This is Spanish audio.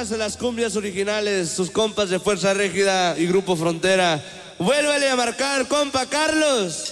más de las cumbias originales, sus compas de Fuerza Régida y Grupo Frontera. Vuélvele a marcar, compa Carlos.